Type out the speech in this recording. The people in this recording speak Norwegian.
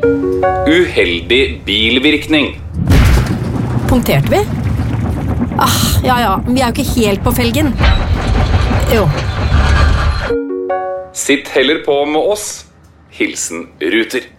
Uheldig bilvirkning. Punkterte vi? Ja, vi er jo ikke helt på felgen. Jo. Sitt heller på med oss. Hilsen Ruter.